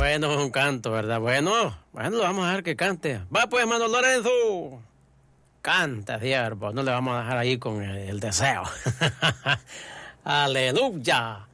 bueno, es un canto, ¿verdad? Bueno, lo vamos a dejar que cante. Va pues, hermano Lorenzo. Canta, siervo. No le vamos a dejar ahí con el deseo. Aleluya.